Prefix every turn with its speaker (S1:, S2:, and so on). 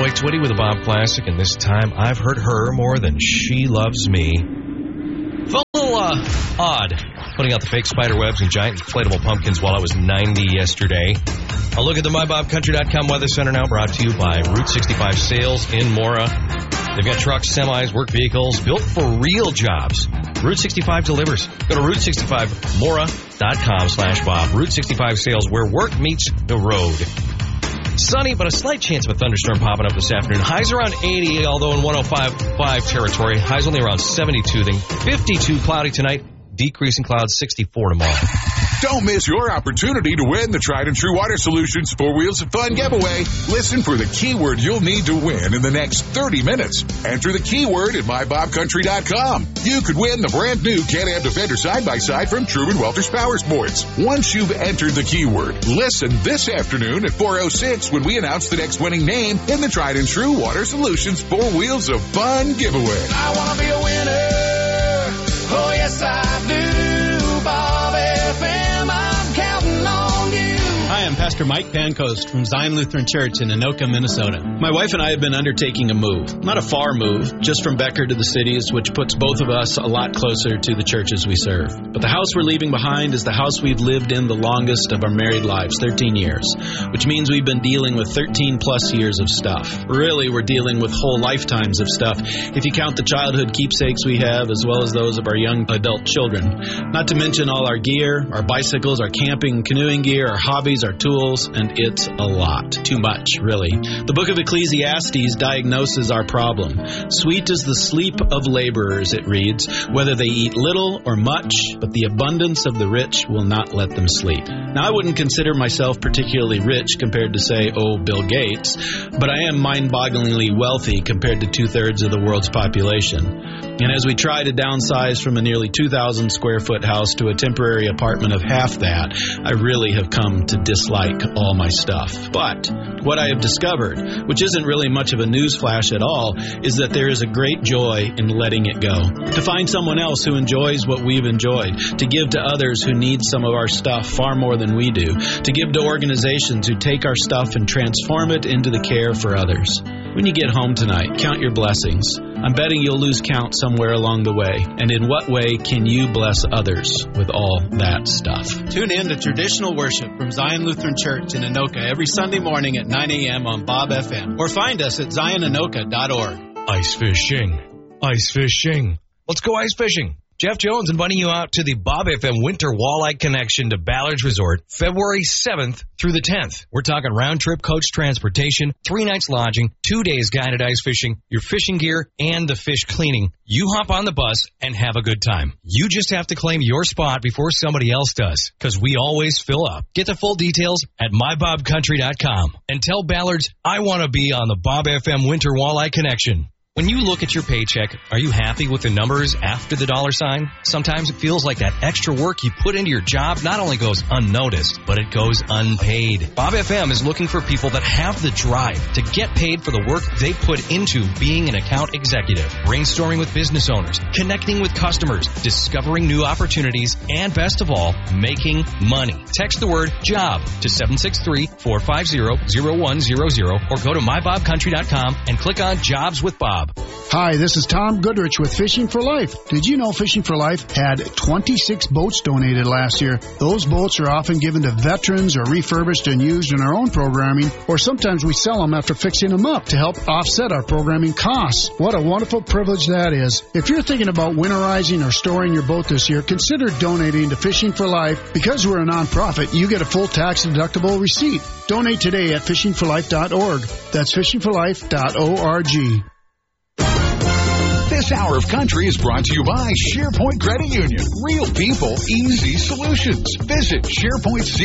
S1: Awake Twitty with a Bob Classic, and this time I've hurt her more than she loves me. Felt a little odd putting out the fake spider webs and giant inflatable pumpkins while I was 90 yesterday. I'll look at the MyBobCountry.com Weather Center now, brought to you by Route 65 Sales in Mora. They've got trucks, semis, work vehicles built for real jobs. Route 65 delivers. Go to Route65Mora.com/Bob. Route 65 Sales, where work meets the road. Sunny, but a slight chance of a thunderstorm popping up this afternoon. Highs around 80, although in 105.5 territory. Highs only around 72, then 52 cloudy tonight. Decreasing clouds, 64 tomorrow.
S2: Don't miss your opportunity to win the Tried and True Water Solutions 4 Wheels of Fun giveaway. Listen for the keyword you'll need to win in the next 30 minutes. Enter the keyword at MyBobCountry.com. You could win the brand new Can-Am Defender side-by-side from Truman Welters Power Sports. Once you've entered the keyword, listen this afternoon at 4:06 when we announce the next winning name in the Tried and True Water Solutions 4 Wheels of Fun giveaway.
S3: I want to be a winner. Oh, yes, I do. Bob FM, I'm counting on you.
S4: Hi, I'm Pastor Mike Pancoast from Zion Lutheran Church in Anoka, Minnesota. My wife and I have been undertaking a move. Not a far move, just from Becker to the cities, which puts both of us a lot closer to the churches we serve. But the house we're leaving behind is the house we've lived in the longest of our married lives, 13 years, which means we've been dealing with 13 plus years of stuff. Really, we're dealing with whole lifetimes of stuff, if you count the childhood keepsakes we have, as well as those of our young adult children. Not to mention all our gear, our bicycles, our camping, canoeing gear, our hobbies, our tools, and it's a lot. Too much, really. The book of Ecclesiastes diagnoses our problem. Sweet is the sleep of laborers, it reads, whether they eat little or much, but the abundance of the rich will not let them sleep. Now, I wouldn't consider myself particularly rich compared to, say, Bill Gates, but I am mind-bogglingly wealthy compared to 2/3 of the world's population. And as we try to downsize from a nearly 2,000 square foot house to a temporary apartment of half that, I really have come to dislike all my stuff. But what I have discovered, which isn't really much of a newsflash at all, is that there is a great joy in letting it go. To find someone else who enjoys what we've enjoyed, to give to others who need some of our stuff far more than we do, to give to organizations who take our stuff and transform it into the care for others. When you get home tonight, count your blessings. I'm betting you'll lose count somewhere along the way. And in what way can you bless others with all that stuff? Tune in to Traditional Worship from Zion Lutheran Church in Anoka every Sunday morning at 9 a.m. on Bob FM. Or find us at zionanoka.org.
S1: Ice fishing. Ice fishing. Let's go ice fishing. Jeff Jones inviting you out to the Bob FM Winter Walleye Connection to Ballards Resort, February 7th through the 10th. We're talking round-trip coach transportation, 3 nights lodging, 2 days guided ice fishing, your fishing gear, and the fish cleaning. You hop on the bus and have a good time. You just have to claim your spot before somebody else does, because we always fill up. Get the full details at MyBobCountry.com and tell Ballards I want to be on the Bob FM Winter Walleye Connection. When you look at your paycheck, are you happy with the numbers after the $sign? Sometimes it feels like that extra work you put into your job not only goes unnoticed, but it goes unpaid. Bob FM is looking for people that have the drive to get paid for the work they put into being an account executive, brainstorming with business owners, connecting with customers, discovering new opportunities, and best of all, making money. Text the word JOB to 763-450-0100 or go to MyBobCountry.com and click on Jobs with Bob.
S5: Hi, this is Tom Goodrich with Fishing for Life. Did you know Fishing for Life had 26 boats donated last year? Those boats are often given to veterans or refurbished and used in our own programming, or sometimes we sell them after fixing them up to help offset our programming costs. What a wonderful privilege that is. If you're thinking about winterizing or storing your boat this year, consider donating to Fishing for Life. Because we're a nonprofit, you get a full tax-deductible receipt. Donate today at fishingforlife.org. That's fishingforlife.org.
S2: This hour of country is brought to you by SharePoint Credit Union. Real people, easy solutions. Visit SharePointCU.com.